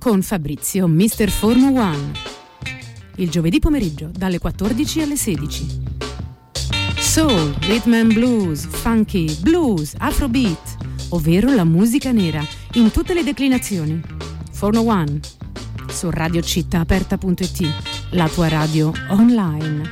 con Fabrizio Mr. Forno One. Il giovedì pomeriggio dalle 14 alle 16. Soul, rhythm and blues, funky, blues, afrobeat, ovvero la musica nera in tutte le declinazioni. Forno One su radiocittaaperta.it, la tua radio online.